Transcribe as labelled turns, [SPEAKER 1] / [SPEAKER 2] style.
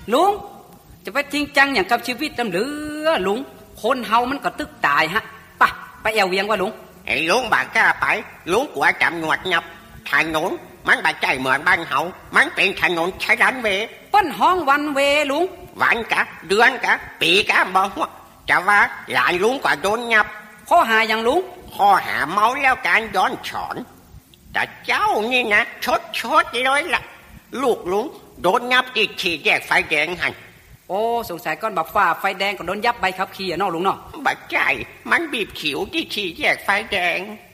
[SPEAKER 1] ลุงจะไปจริงจังอย่างกับชีวิตตำหรือลุงคนเฮามันก็ตึกตายฮะไปแอวเวียงว่าลุง
[SPEAKER 2] ไอ้ลุงบางกล้าไปลุงกลัวจำหนวดงับถนนมันบาดใจเหมือนบ้านเฮามันเป็นถนนใช้รันเว
[SPEAKER 1] ป้นห้องวันเวลุง
[SPEAKER 2] วันกะเดือนกะปีกะบอกว่าจะว่าหลานลุงกว่าโดนงับ
[SPEAKER 1] ข้อหาอย่างลุง
[SPEAKER 2] ข้อหาเมาแล้วการย้อนสอนแต่เจ้านี่นะชดเลยล่ะลูกลุงโดนงับอีกทีแยกไฟแดงหัน
[SPEAKER 1] โอ้สงสัยก้อนบักฟ้าไฟแดงก็โดนยับใบขับขี่อะเนาะลุงเนาะ
[SPEAKER 2] บัดใจมันบีบขิวที่ทีแยกไฟแดง